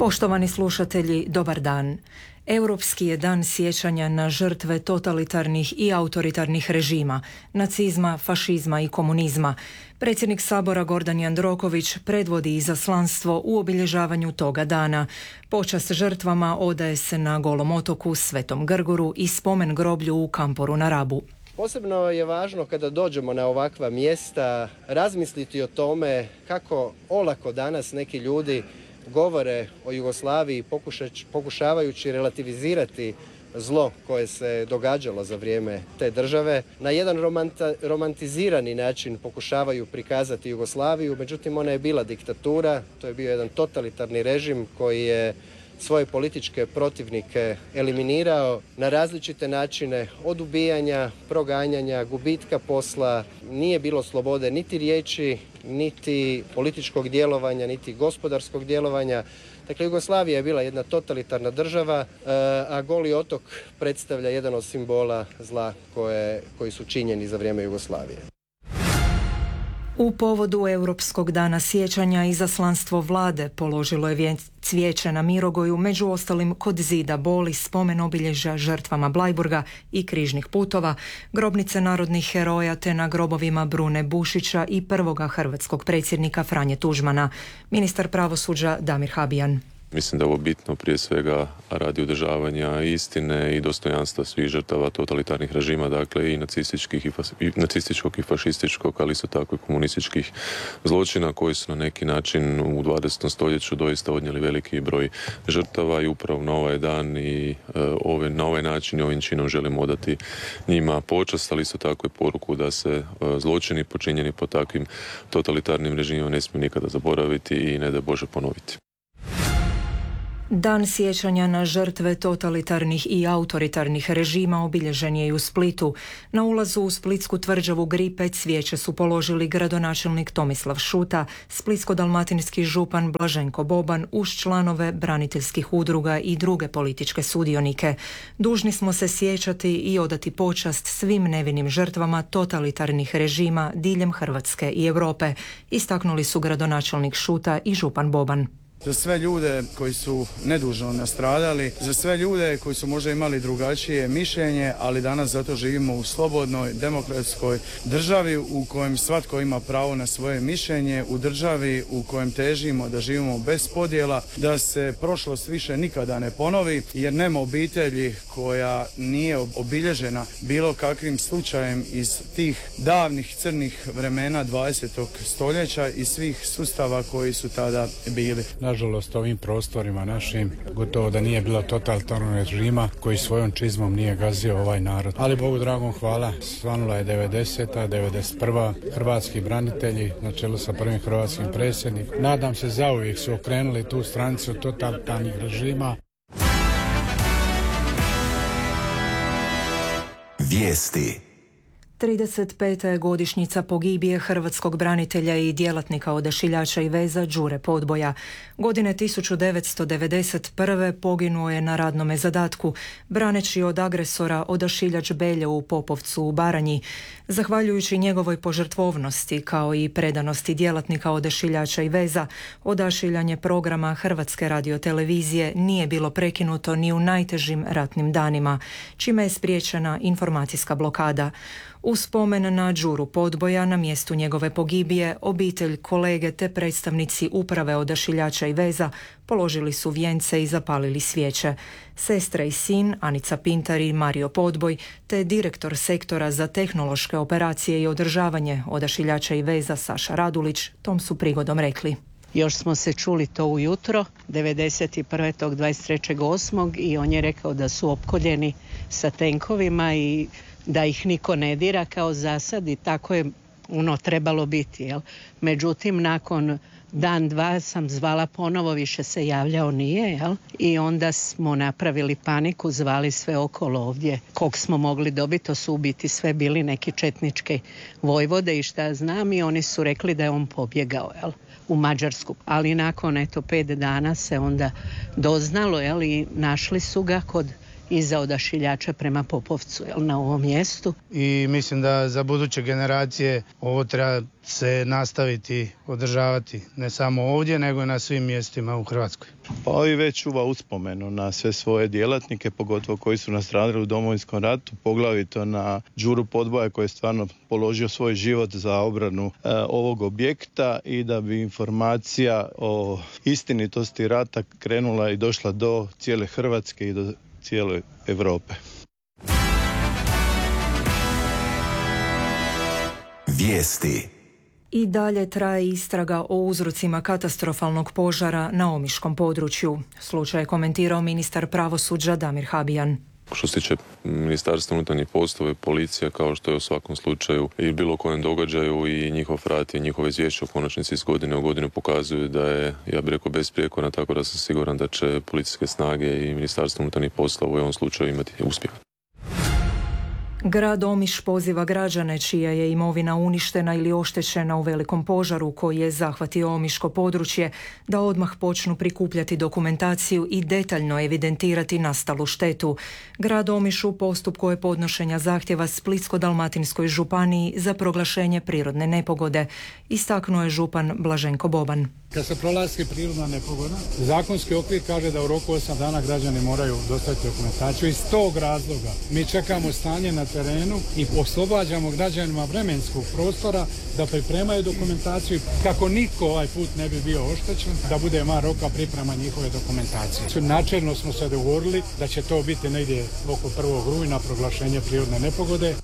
Poštovani slušatelji, dobar dan. Europski je dan sjećanja na žrtve totalitarnih i autoritarnih režima, nacizma, fašizma i komunizma. Predsjednik Sabora Gordan Jandroković predvodi izaslanstvo u obilježavanju toga dana. Počast žrtvama odaje se na Golom otoku, Svetom Grguru i spomen groblju u Kamporu na Rabu. Posebno je važno kada dođemo na ovakva mjesta razmisliti o tome kako olako danas neki ljudi govore o Jugoslaviji pokušavajući relativizirati zlo koje se događalo za vrijeme te države. Na jedan romantizirani način pokušavaju prikazati Jugoslaviju, međutim ona je bila diktatura, to je bio jedan totalitarni režim koji je svoje političke protivnike eliminirao na različite načine, od ubijanja, proganjanja, gubitka posla. Nije bilo slobode niti riječi, niti političkog djelovanja, niti gospodarskog djelovanja. Dakle, Jugoslavija je bila jedna totalitarna država, a Goli otok predstavlja jedan od simbola zla koji su činjeni za vrijeme Jugoslavije. U povodu Europskog dana sjećanja izaslanstvo vlade položilo je cvijeće na Mirogoju, među ostalim kod zida boli, spomen obilježja žrtvama Bleiburga i križnih putova, grobnice narodnih heroja te na grobovima Brune Bušića i prvoga hrvatskog predsjednika Franje Tuđmana. Ministar pravosuđa Damir Habijan. Mislim da je ovo bitno prije svega radi održavanja istine i dostojanstva svih žrtava totalitarnih režima, dakle i nacističkog i fašističkog, ali isto tako i komunističkih zločina koji su na neki način u 20. stoljeću doista odnijeli veliki broj žrtava i upravo na ovaj dan i na ovaj način i ovim činom želimo odati njima počast, ali isto tako i poruku da se zločini počinjeni po takvim totalitarnim režimima ne smiju nikada zaboraviti i ne da Bože ponoviti. Dan sjećanja na žrtve totalitarnih i autoritarnih režima obilježen je i u Splitu. Na ulazu u Splitsku tvrđavu Gripe cvijeće su položili gradonačelnik Tomislav Šuta, splitsko-dalmatinski župan Blaženko Boban uz članove braniteljskih udruga i druge političke sudionike. Dužni smo se sjećati i odati počast svim nevinim žrtvama totalitarnih režima diljem Hrvatske i Europe, istaknuli su gradonačelnik Šuta i župan Boban. Za sve ljude koji su nedužno nastradali, za sve ljude koji su možda imali drugačije mišljenje, ali danas zato živimo u slobodnoj, demokratskoj državi u kojem svatko ima pravo na svoje mišljenje, u državi u kojem težimo da živimo bez podjela, da se prošlost više nikada ne ponovi, jer nema obitelji koja nije obilježena bilo kakvim slučajem iz tih davnih crnih vremena 20. stoljeća i svih sustava koji su tada bili. Nažalost, ovim prostorima našim gotovo da nije bilo totalitarnog režima koji svojom čizmom nije gazio ovaj narod. Ali Bogu dragom hvala, svanula je 90. 91. Hrvatski branitelji na čelu sa prvim hrvatskim predsjednikom. Nadam se zauvijek su okrenuli tu stranicu totalitarnih režima. Vijesti. 35. je godišnjica pogibije hrvatskog branitelja i djelatnika odašiljača i veza Đure Podboja. Godine 1991. poginuo je na radnome zadatku, braneći od agresora odašiljač Belje u Popovcu u Baranji. Zahvaljujući njegovoj požrtvovnosti kao i predanosti djelatnika odašiljača i veza, odašiljanje programa Hrvatske radiotelevizije nije bilo prekinuto ni u najtežim ratnim danima, čime je spriječena informacijska blokada. U spomen na Đuru Podboja na mjestu njegove pogibije, obitelj, kolege te predstavnici uprave odašiljača i veza položili su vijence i zapalili svijeće. Sestra i sin, Anica Pintar i Mario Podboj, te direktor sektora za tehnološke operacije i održavanje odašiljača i veza Saša Radulić, tom su prigodom rekli. Još smo se čuli to ujutro, 23.8. i on je rekao da su opkoljeni sa tenkovima i da ih niko ne dira kao zasad i tako je trebalo biti. Jel? Međutim, nakon dan, dva sam zvala ponovo, više se javljao nije. Jel? I onda smo napravili paniku, zvali sve okolo ovdje. Kog smo mogli dobiti, to su u biti sve bili neki četničke vojvode i šta znam i oni su rekli da je on pobjegao. Jel? U Mađarsku. Ali nakon 5 dana se onda doznalo i našli su ga kod i za odašiljača prema Popovcu na ovom mjestu. I mislim da za buduće generacije ovo treba se nastaviti održavati ne samo ovdje nego i na svim mjestima u Hrvatskoj. Pa i već čuva uspomenu na sve svoje djelatnike, pogotovo koji su nastradali u Domovinskom ratu, poglavito na Đuru Podboja koji je stvarno položio svoj život za obranu ovog objekta i da bi informacija o istinitosti rata krenula i došla do cijele Hrvatske i do cijele Europe. Vijesti. I dalje traje istraga o uzrocima katastrofalnog požara na omiškom području. Slučaj je komentirao ministar pravosuđa Damir Habijan. Što se tiče Ministarstva unutarnjih poslova i policija, kao što je u svakom slučaju i bilo kojem događaju i njihov rad i njihovo izvješće u konačnici iz godine u godinu pokazuju da je, ja bih rekao, besprijekorna, tako da sam siguran da će policijske snage i Ministarstvo unutarnjih poslova u ovom slučaju imati uspjeh. Grad Omiš poziva građane čija je imovina uništena ili oštećena u velikom požaru koji je zahvatio omiško područje da odmah počnu prikupljati dokumentaciju i detaljno evidentirati nastalu štetu. Grad Omiš u postupku je podnošenja zahtjeva Splitsko-dalmatinskoj županiji za proglašenje prirodne nepogode, istaknuo je župan Blaženko Boban. Kad se proglasi prirodna nepogoda, zakonski okvir kaže da u roku 8 dana građani moraju dostaviti dokumentaciju. Iz tog razloga mi čekamo stanje na terenu i oslobađamo građanima vremenskog prostora da pripremaju dokumentaciju kako niko ovaj put ne bi bio oštećen, da bude mar roka priprema njihove dokumentacije. Načelno smo se dogovorili da će to biti negdje oko 1. rujna proglašenje prirodne nepogode.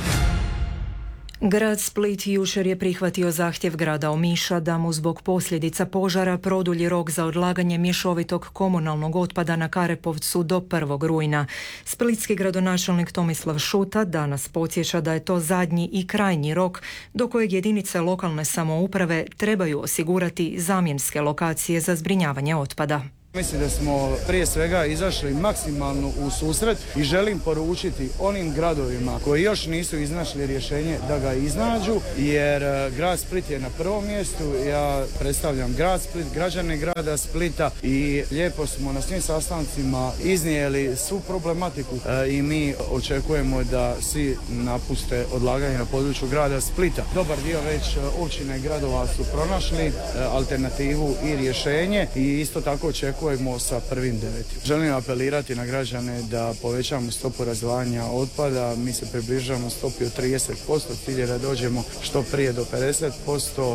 Grad Split jučer je prihvatio zahtjev grada Omiša da mu zbog posljedica požara produlji rok za odlaganje mješovitog komunalnog otpada na Karepovcu do 1. rujna. Splitski gradonačelnik Tomislav Šuta danas podsjeća da je to zadnji i krajnji rok do kojeg jedinice lokalne samouprave trebaju osigurati zamjenske lokacije za zbrinjavanje otpada. Mislim da smo prije svega izašli maksimalno u susret i želim poručiti onim gradovima koji još nisu iznašli rješenje da ga iznađu, jer grad Split je na prvom mjestu. Ja predstavljam grad Split, građane grada Splita i lijepo smo na svim sastancima iznijeli svu problematiku i mi očekujemo da svi napuste odlaganje na području grada Splita. Dobar dio već općine i gradova su pronašli alternativu i rješenje i isto tako očekujemo sa 1.9. Želim apelirati na građane da povećamo stopu razdvajanja otpada. Mi se približavamo stopi od 30%, cilj je da dođemo što prije do 50%.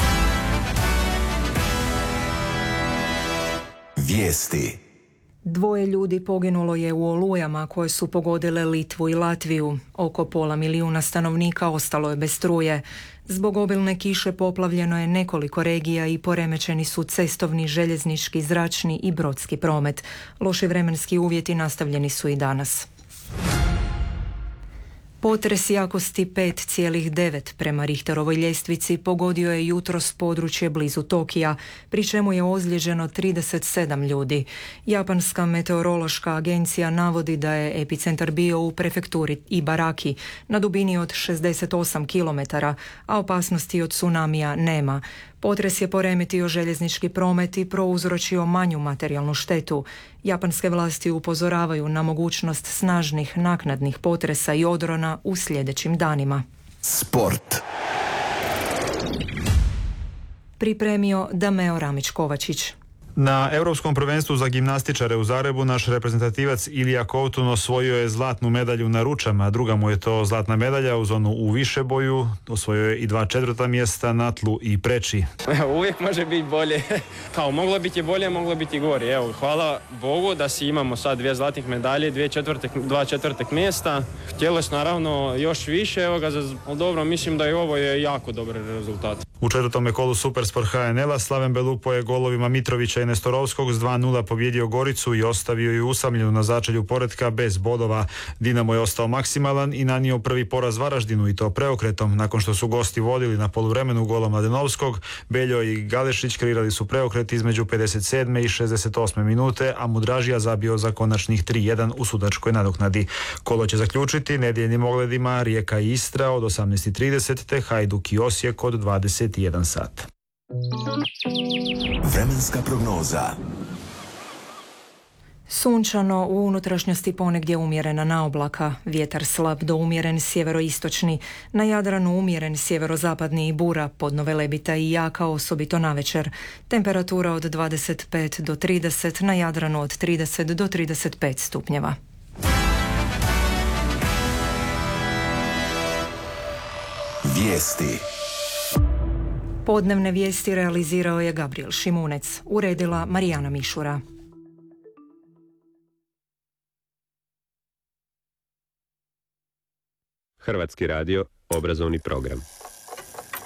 Vijesti. 2 ljudi poginulo je u olujama koje su pogodile Litvu i Latviju. Oko 500.000 stanovnika ostalo je bez struje. Zbog obilne kiše poplavljeno je nekoliko regija i poremećeni su cestovni, željeznički, zračni i brodski promet. Loši vremenski uvjeti nastavljeni su i danas. Potres jakosti 5,9 prema Richterovoj ljestvici pogodio je jutros područje blizu Tokija, pri čemu je ozlijeđeno 37 ljudi. Japanska meteorološka agencija navodi da je epicentar bio u prefekturi Ibaraki na dubini od 68 km, a opasnosti od tsunamija nema. Potres je poremetio željeznički promet i prouzročio manju materijalnu štetu. Japanske vlasti upozoravaju na mogućnost snažnih naknadnih potresa i odrona u sljedećim danima. Sport. Pripremio Dameo Ramić-Kovačić. Na Europskom prvenstvu za gimnastičare u Zagrebu naš reprezentativac Ilija Kovtun osvojio je zlatnu medalju na ručama, druga mu je to zlatna medalja uz onu u višeboju, osvojio je i 2 četvrta mjesta na tlu i preči. Uvijek može biti bolje, kao moglo biti bolje, moglo biti gore. Evo, hvala Bogu da si imamo sad 2 zlatnih medalje, 2 četvrtih mjesta. Htjelo se naravno još više, evo ga, dobro, mislim da i ovo je jako dobar rezultat. U četvrtome kolu Supersport HNL-a Slaven Belupo je golovima Mitrovića i Nestorovskog s 2:0 pobjedio Goricu i ostavio ju usamljenu na začelju poretka bez bodova. Dinamo je ostao maksimalan i nanio prvi poraz Varaždinu i to preokretom. Nakon što su gosti vodili na poluvremenu golom Mladenovskog, Beljo i Galešić kreirali su preokret između 57. i 68. minute, a Mudražija zabio za konačnih 3:1 u sudačkoj nadoknadi. Kolo će zaključiti nedjeljnim ogledima Rijeka i Istra od 18:30 te Hajduk i Osijek od 21 sat. Vremenska prognoza. Sunčano, u unutrašnjosti ponegdje umjerena naoblaka, vjetar slab do umjeren sjeveroistočni, na Jadranu umjeren sjeverozapadni i bura, podno Velebita i jaka osobito navečer. Temperatura od 25 do 30, na Jadranu od 30 do 35 stupnjeva. Vijesti. Podnevne vijesti realizirao je Gabriel Šimunec, uredila Marijana Mišura. Hrvatski radio, obrazovni program.